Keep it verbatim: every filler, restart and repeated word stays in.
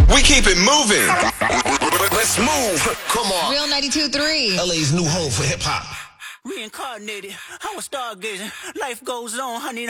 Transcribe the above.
We keep it moving. Let's move. Come on. Real ninety-two three. L A's new home for hip hop. Reincarnated, I was stargazing. Life goes on, honey.